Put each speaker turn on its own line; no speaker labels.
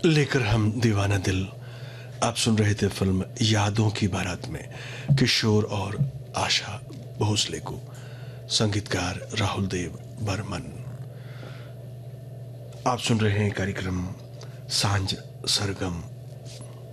लेकर हम दीवाना दिल। आप सुन रहे थे फिल्म यादों की बारात में किशोर और आशा भोसले को, संगीतकार राहुल देव बर्मन। आप सुन रहे हैं कार्यक्रम सांझ सरगम